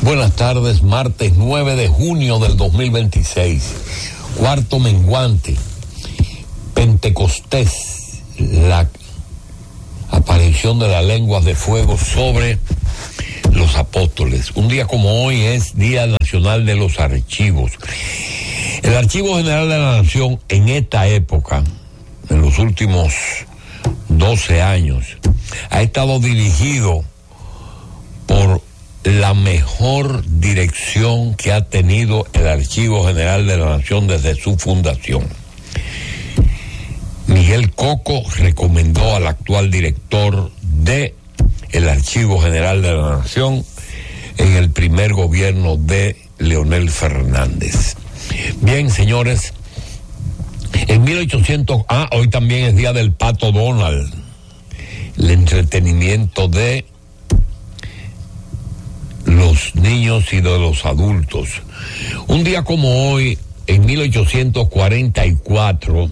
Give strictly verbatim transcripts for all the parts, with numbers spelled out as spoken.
Buenas tardes, martes nueve de junio del dos mil veintiséis, cuarto menguante, Pentecostés, la aparición de las lenguas de fuego sobre los apóstoles. Un día como hoy es Día Nacional de los Archivos. El Archivo General de la Nación en esta época, en los últimos doce años, ha estado dirigido por la mejor dirección que ha tenido el Archivo General de la Nación desde su fundación. Miguel Coco recomendó al actual director de el Archivo General de la Nación en el primer gobierno de Leonel Fernández. Bien, señores, en mil ochocientos, ah, hoy también es día del Pato Donald, el entretenimiento de los niños y de los adultos. Un día como hoy, en mil ochocientos cuarenta y cuatro,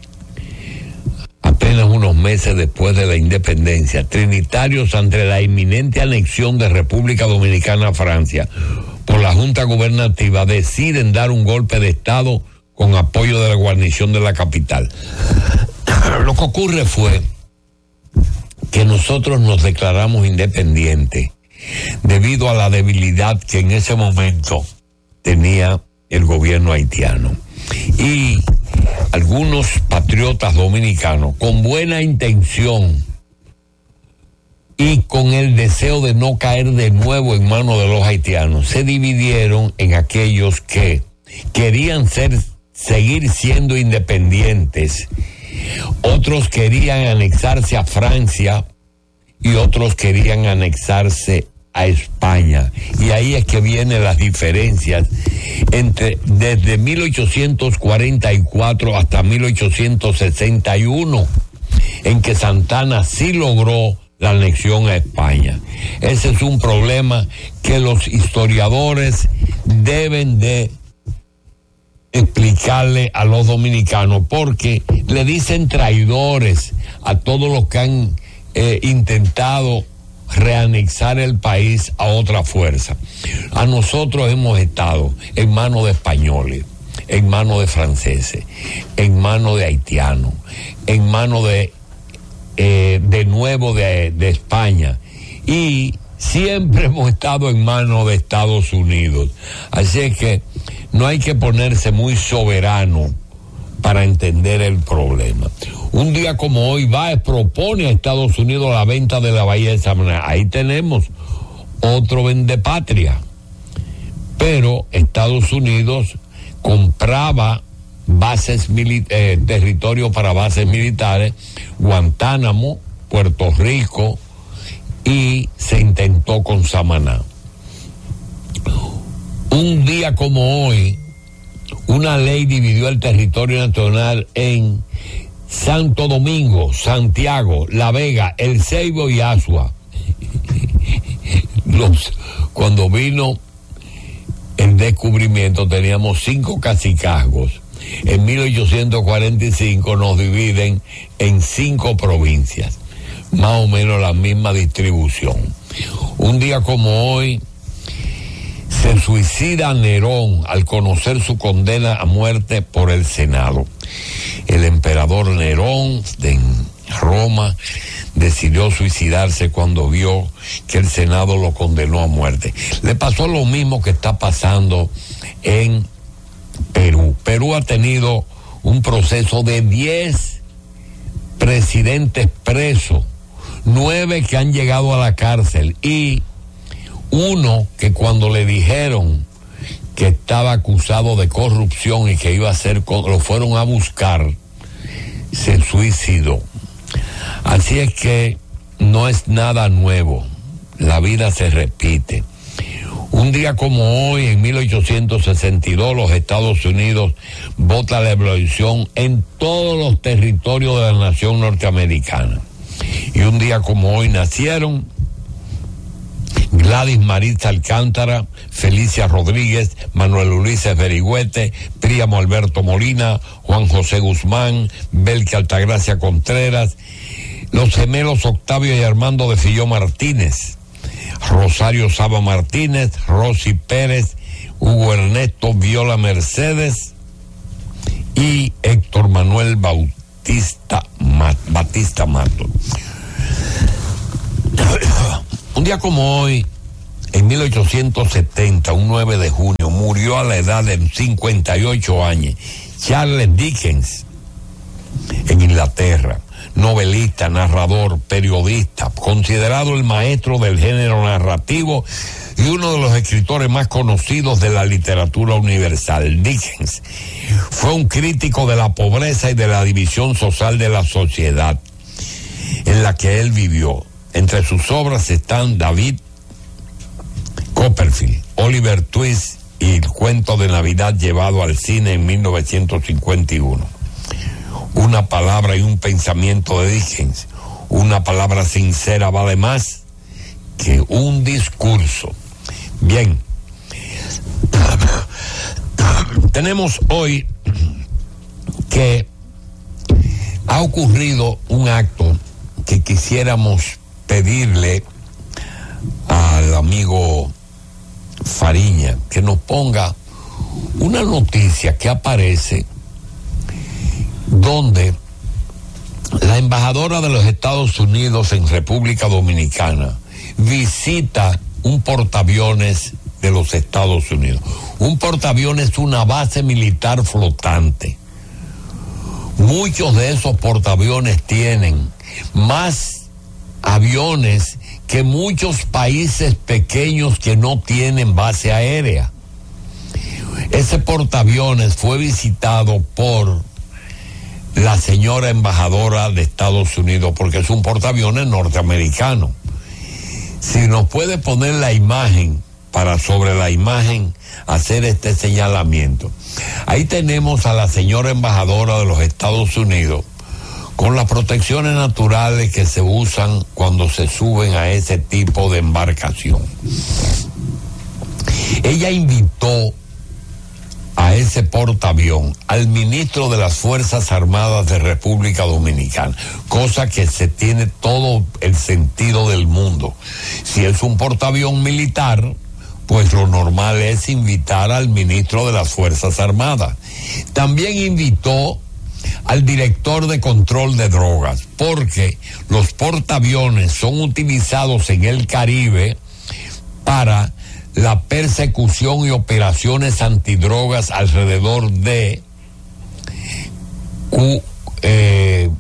apenas unos meses después de la independencia, trinitarios ante la inminente anexión de República Dominicana a Francia por la Junta Gubernativa deciden dar un golpe de Estado con apoyo de la guarnición de la capital. Lo que ocurre fue que nosotros nos declaramos independientes debido a la debilidad que en ese momento tenía el gobierno haitiano. Y algunos patriotas dominicanos, con buena intención y con el deseo de no caer de nuevo en manos de los haitianos, se dividieron en aquellos que querían ser, seguir siendo independientes, otros querían anexarse a Francia y otros querían anexarse a España. Y ahí es que vienen las diferencias entre desde mil ochocientos cuarenta y cuatro hasta mil ochocientos sesenta y uno, en que Santana sí logró la anexión a España. Ese es un problema que los historiadores deben de explicarle a los dominicanos, porque le dicen traidores a todos los que han eh, intentado reanexar el país a otra fuerza. A nosotros hemos estado en manos de españoles, en manos de franceses, en manos de haitianos, en manos de eh, de nuevo de, de España, y siempre hemos estado en manos de Estados Unidos. Así es que no hay que ponerse muy soberano para entender el problema. Un día como hoy, Báez propone a Estados Unidos la venta de la Bahía de Samaná. Ahí tenemos otro vendepatria. Pero Estados Unidos compraba bases mili- eh, territorio para bases militares, Guantánamo, Puerto Rico, y se intentó con Samaná. Un día como hoy, una ley dividió el territorio nacional en Santo Domingo, Santiago, La Vega, El Ceibo y Azua. Los, cuando vino el descubrimiento teníamos cinco cacicazgos. En mil ochocientos cuarenta y cinco nos dividen en cinco provincias, más o menos la misma distribución. Un día como hoy se suicida Nerón al conocer su condena a muerte por el Senado. El emperador Nerón de Roma decidió suicidarse cuando vio que el Senado lo condenó a muerte. Le pasó lo mismo que está pasando en Perú. Perú ha tenido un proceso de diez presidentes presos, nueve que han llegado a la cárcel y uno que cuando le dijeron que estaba acusado de corrupción y que iba a ser, lo fueron a buscar, se suicidó. Así es que no es nada nuevo, la vida se repite. Un día como hoy, en mil ochocientos sesenta y dos, los Estados Unidos vota la abolición en todos los territorios de la nación norteamericana. Y un día como hoy nacieron Gladys Maritza Alcántara, Felicia Rodríguez, Manuel Ulises Berigüete, Príamo Alberto Molina, Juan José Guzmán, Belke Altagracia Contreras, los gemelos Octavio y Armando de Filló Martínez, Rosario Saba Martínez, Rosy Pérez, Hugo Ernesto Viola Mercedes y Héctor Manuel Bautista Mat, Batista Mato. Un día como hoy, en mil ochocientos setenta, un nueve de junio, murió a la edad de cincuenta y ocho años Charles Dickens, en Inglaterra. Novelista, narrador, periodista, considerado el maestro del género narrativo y uno de los escritores más conocidos de la literatura universal. Dickens fue un crítico de la pobreza y de la división social de la sociedad en la que él vivió. Entre sus obras están David Copperfield, Oliver Twist y el cuento de Navidad llevado al cine en mil novecientos cincuenta y uno. Una palabra y un pensamiento de Dickens, una palabra sincera vale más que un discurso. Bien, tenemos hoy que ha ocurrido un acto que quisiéramos pedirle al amigo Fariña que nos ponga una noticia que aparece donde la embajadora de los Estados Unidos en República Dominicana visita un portaaviones de los Estados Unidos. Un portaaviones es una base militar flotante. Muchos de esos portaaviones tienen más aviones que muchos países pequeños que no tienen base aérea. Ese portaaviones fue visitado por la señora embajadora de Estados Unidos, porque es un portaaviones norteamericano. Si nos puede poner la imagen, para sobre la imagen hacer este señalamiento. Ahí tenemos a la señora embajadora de los Estados Unidos con las protecciones naturales que se usan cuando se suben a ese tipo de embarcación. Ella invitó a ese portaavión al ministro de las Fuerzas Armadas de República Dominicana, cosa que se tiene todo el sentido del mundo. Si es un portaavión militar, pues lo normal es invitar al ministro de las Fuerzas Armadas. También invitó al director de control de drogas, porque los portaaviones son utilizados en el Caribe para la persecución y operaciones antidrogas alrededor de uh, eh,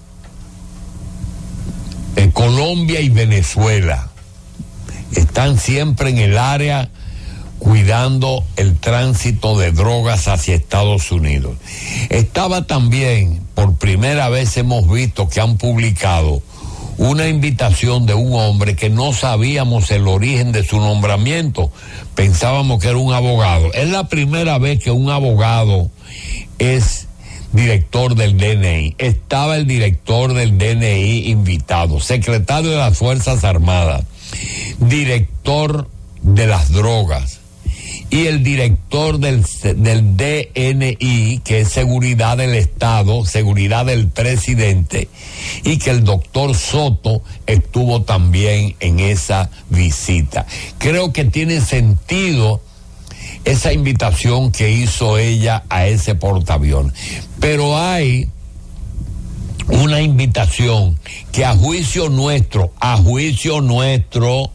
eh, Colombia y Venezuela. Están siempre en el área cuidando el tránsito de drogas hacia Estados Unidos. Estaba también, por primera vez hemos visto que han publicado una invitación de un hombre que no sabíamos el origen de su nombramiento, pensábamos que era un abogado. Es la primera vez que un abogado es director del D N I. Estaba el director del D N I invitado, secretario de las Fuerzas Armadas, director de las drogas y el director del, del D N I, que es seguridad del Estado, seguridad del presidente, y que el doctor Soto estuvo también en esa visita. Creo que tiene sentido esa invitación que hizo ella a ese portaavión. Pero hay una invitación que a juicio nuestro, a juicio nuestro,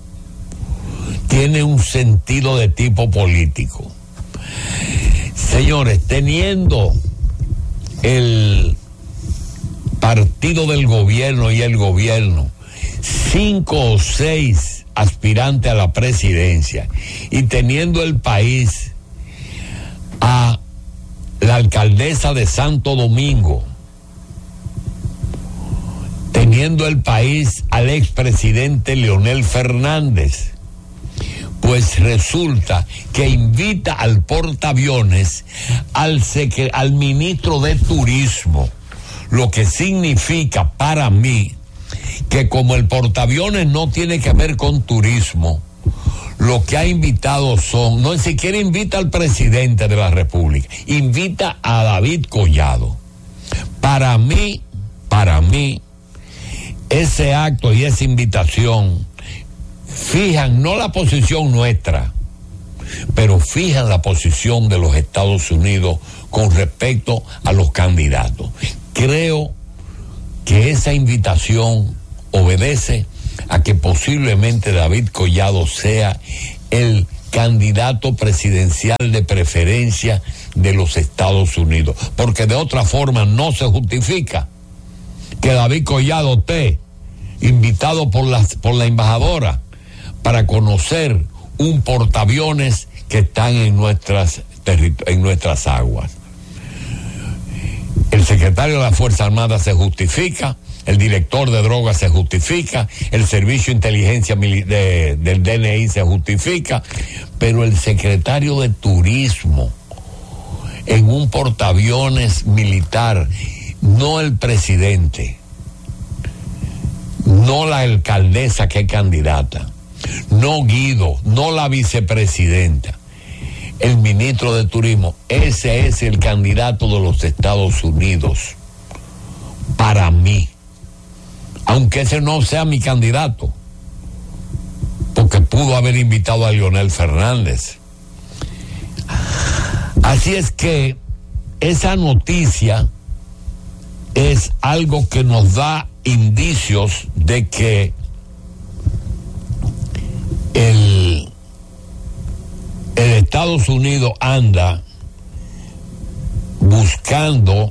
tiene un sentido de tipo político. Señores, teniendo el partido del gobierno y el gobierno cinco o seis aspirantes a la presidencia y teniendo el país a la alcaldesa de Santo Domingo, teniendo el país al expresidente Leonel Fernández, pues resulta que invita al portaaviones al, secre- al ministro de Turismo, lo que significa para mí que como el portaaviones no tiene que ver con turismo, lo que ha invitado son, no ni siquiera invita al presidente de la República, invita a David Collado. Para mí, para mí, ese acto y esa invitación fijan no la posición nuestra, pero fijan la posición de los Estados Unidos con respecto a los candidatos. Creo que esa invitación obedece a que posiblemente David Collado sea el candidato presidencial de preferencia de los Estados Unidos, porque de otra forma no se justifica que David Collado esté invitado por la, por la embajadora para conocer un portaaviones que están en nuestras, en nuestras aguas. El secretario de la Fuerza Armada se justifica, el director de drogas se justifica, el servicio de inteligencia de, del D N I se justifica, pero el secretario de Turismo en un portaaviones militar, no el presidente, no la alcaldesa que es candidata, no Guido, no la vicepresidenta, el ministro de Turismo, ese es el candidato de los Estados Unidos para mí, aunque ese no sea mi candidato, porque pudo haber invitado a Leonel Fernández. Así es que esa noticia es algo que nos da indicios de que el, el Estados Unidos anda buscando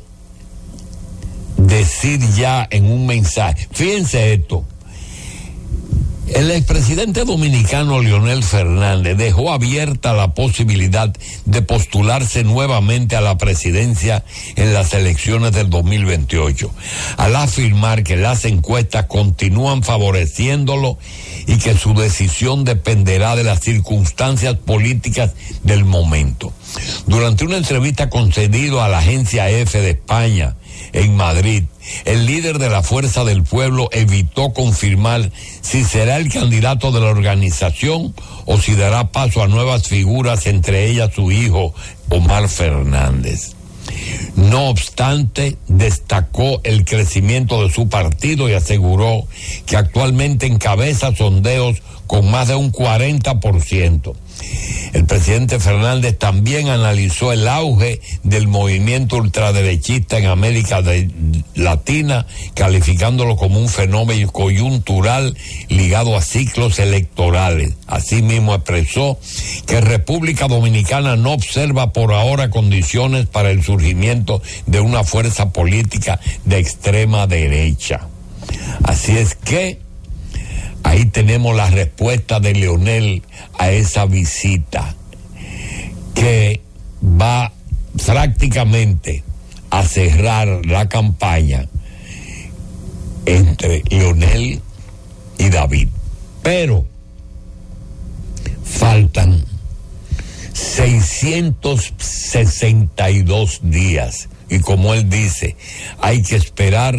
decir ya en un mensaje. Fíjense esto. El expresidente dominicano Leonel Fernández dejó abierta la posibilidad de postularse nuevamente a la presidencia en las elecciones del dos mil veintiocho, al afirmar que las encuestas continúan favoreciéndolo y que su decisión dependerá de las circunstancias políticas del momento. Durante una entrevista concedida a la agencia EFE de España en Madrid, el líder de la Fuerza del Pueblo evitó confirmar si será el candidato de la organización o si dará paso a nuevas figuras, entre ellas su hijo Omar Fernández. No obstante, destacó el crecimiento de su partido y aseguró que actualmente encabeza sondeos con más de un cuarenta por ciento. El presidente Fernández también analizó el auge del movimiento ultraderechista en América de, Latina, calificándolo como un fenómeno coyuntural ligado a ciclos electorales. Asimismo expresó que República Dominicana no observa por ahora condiciones para el surgimiento de una fuerza política de extrema derecha. Así es que ahí tenemos la respuesta de Leonel a esa visita, que va prácticamente a cerrar la campaña entre Leonel y David. Pero faltan seiscientos sesenta y dos días y, como él dice, hay que esperar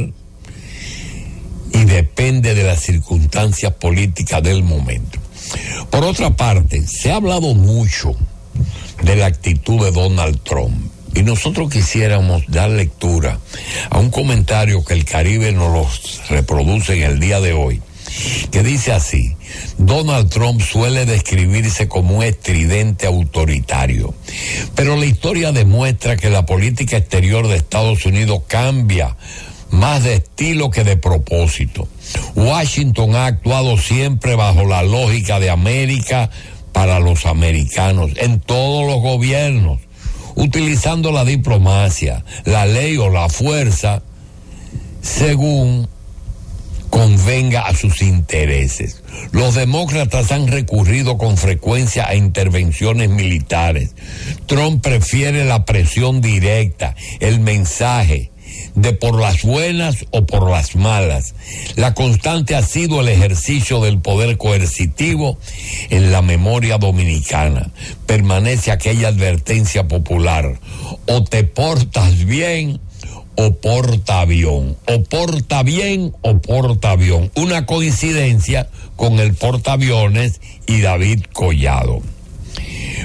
y depende de las circunstancias políticas del momento. Por otra parte, se ha hablado mucho de la actitud de Donald Trump y nosotros quisiéramos dar lectura a un comentario que el Caribe nos los reproduce en el día de hoy, que dice así: Donald Trump suele describirse como un estridente autoritario, pero la historia demuestra que la política exterior de Estados Unidos cambia más de estilo que de propósito. Washington ha actuado siempre bajo la lógica de América para los americanos, en todos los gobiernos, utilizando la diplomacia, la ley o la fuerza según convenga a sus intereses. Los demócratas han recurrido con frecuencia a intervenciones militares. Trump prefiere la presión directa, el mensaje de por las buenas o por las malas. La constante ha sido el ejercicio del poder coercitivo en la memoria dominicana. Permanece aquella advertencia popular: o te portas bien o porta avión, o porta bien o porta avión. Una coincidencia con el portaaviones y David Collado.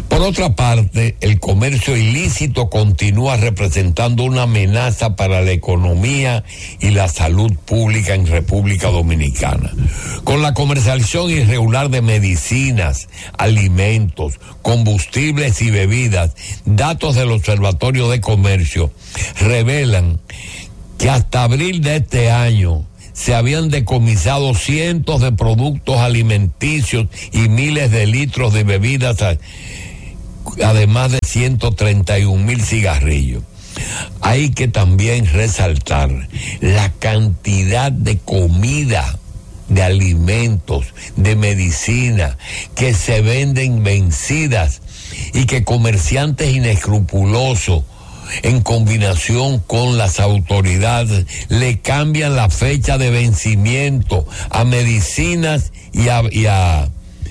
Por otra parte, el comercio ilícito continúa representando una amenaza para la economía y la salud pública en República Dominicana. Con la comercialización irregular de medicinas, alimentos, combustibles y bebidas, datos del Observatorio de Comercio revelan que hasta abril de este año se habían decomisado cientos de productos alimenticios y miles de litros de bebidas, además de ciento treinta y un mil cigarrillos. Hay que también resaltar la cantidad de comida, de alimentos, de medicina que se venden vencidas y que comerciantes inescrupulosos, en combinación con las autoridades, le cambian la fecha de vencimiento a medicinas y a, y a,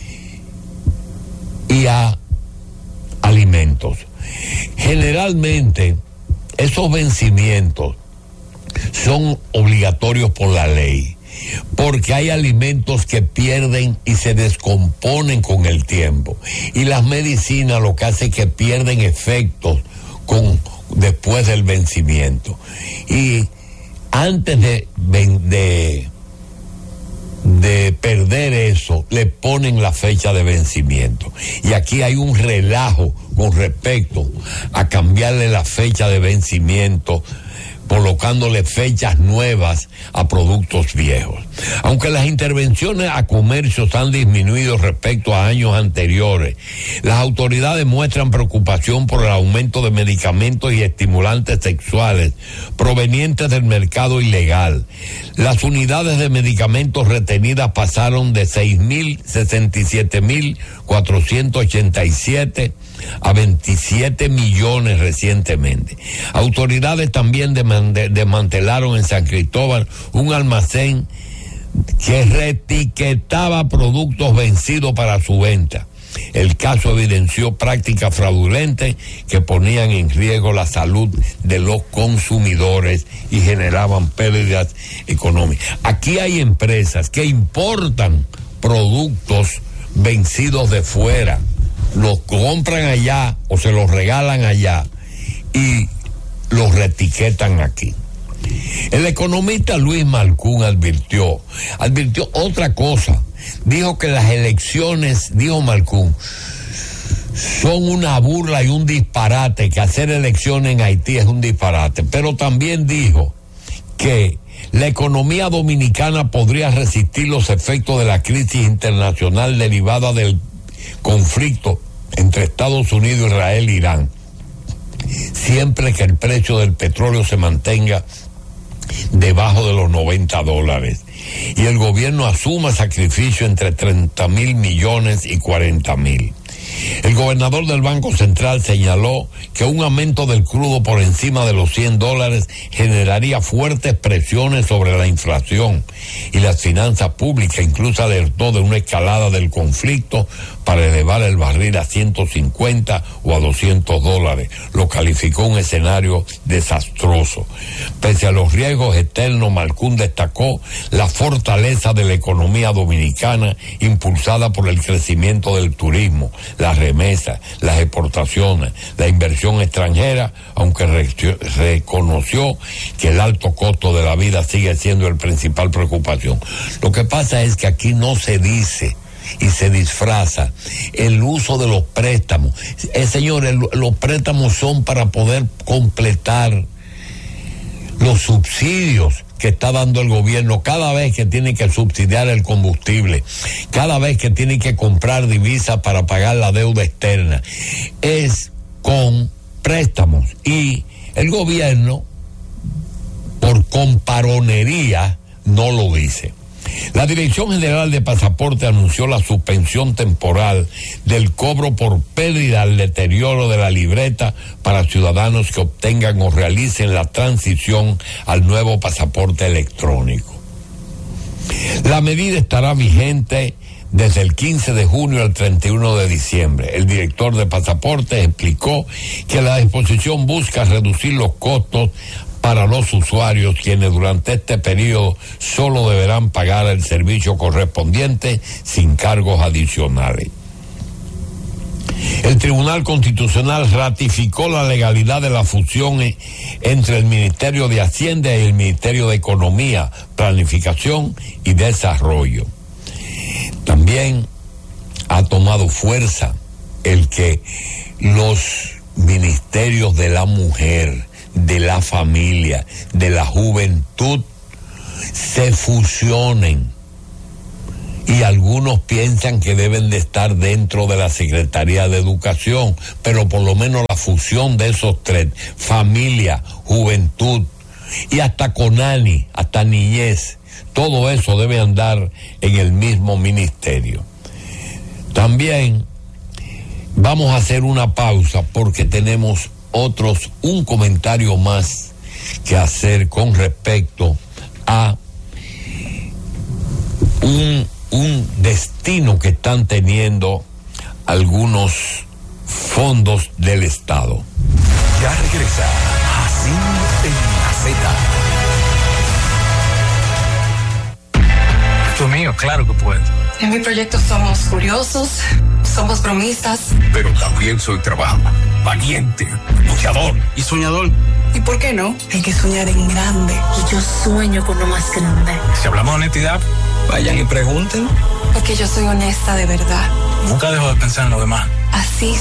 y a alimentos. Generalmente, esos vencimientos son obligatorios por la ley, porque hay alimentos que pierden y se descomponen con el tiempo, y las medicinas lo que hace es que pierden efectos con después del vencimiento, y antes de, de de perder eso le ponen la fecha de vencimiento, y aquí hay un relajo con respecto a cambiarle la fecha de vencimiento, colocándole fechas nuevas a productos viejos. Aunque las intervenciones a comercios han disminuido respecto a años anteriores, las autoridades muestran preocupación por el aumento de medicamentos y estimulantes sexuales provenientes del mercado ilegal. Las unidades de medicamentos retenidas pasaron de seis mil sesenta y siete mil cuatrocientos ochenta y siete a veintisiete millones recientemente. Autoridades también desmantelaron en San Cristóbal un almacén que reetiquetaba productos vencidos para su venta. El caso evidenció prácticas fraudulentas que ponían en riesgo la salud de los consumidores y generaban pérdidas económicas. Aquí hay empresas que importan productos vencidos de fuera, los compran allá o se los regalan allá y los reetiquetan aquí. El economista Luis Malcún advirtió, advirtió otra cosa. Dijo que las elecciones, dijo Malcún, son una burla y un disparate, que hacer elecciones en Haití es un disparate. Pero también dijo que la economía dominicana podría resistir los efectos de la crisis internacional derivada del conflicto entre Estados Unidos, Israel e Irán, siempre que el precio del petróleo se mantenga debajo de los noventa dólares y el gobierno asuma sacrificio entre treinta mil millones y cuarenta mil. El gobernador del Banco Central señaló que un aumento del crudo por encima de los cien dólares generaría fuertes presiones sobre la inflación y las finanzas públicas. Incluso alertó de una escalada del conflicto para elevar el barril a ciento cincuenta o a doscientos dólares. Lo calificó un escenario desastroso. Pese a los riesgos externos, Malcún destacó la fortaleza de la economía dominicana impulsada por el crecimiento del turismo, las remesas, las exportaciones, la inversión extranjera, aunque re reconoció que el alto costo de la vida sigue siendo el principal preocupación. Lo que pasa es que aquí no se dice y se disfraza el uso de los préstamos. Eh, señores, los préstamos son para poder completar los subsidios que está dando el gobierno cada vez que tiene que subsidiar el combustible, cada vez que tiene que comprar divisas para pagar la deuda externa. Es con préstamos, y el gobierno, por comparonería, no lo dice. La Dirección General de Pasaporte anunció la suspensión temporal del cobro por pérdida al deterioro de la libreta para ciudadanos que obtengan o realicen la transición al nuevo pasaporte electrónico. La medida estará vigente desde el quince de junio al treinta y uno de diciembre. El director de Pasaportes explicó que la disposición busca reducir los costos para los usuarios, quienes durante este periodo solo deberán pagar el servicio correspondiente sin cargos adicionales. El Tribunal Constitucional ratificó la legalidad de la fusión entre el Ministerio de Hacienda y el Ministerio de Economía, Planificación y Desarrollo. También ha tomado fuerza el que los ministerios de la mujer, de la familia, de la juventud se fusionen. Y algunos piensan que deben de estar dentro de la Secretaría de Educación, pero por lo menos la fusión de esos tres, familia, juventud y hasta CONANI, hasta niñez, todo eso debe andar en el mismo ministerio. También vamos a hacer una pausa porque tenemos otros, un comentario más que hacer con respecto a un un destino que están teniendo algunos fondos del Estado. Ya regresa Así en la Z. Esto es mío, claro que puedo. En mi proyecto somos curiosos, somos bromistas. Pero también soy trabajo, valiente, luchador y soñador. ¿Y por qué no? Hay que soñar en grande. Y yo sueño con lo más grande. Si hablamos de honestidad, vayan y pregunten. Porque yo soy honesta de verdad. Nunca dejo de pensar en lo demás. Así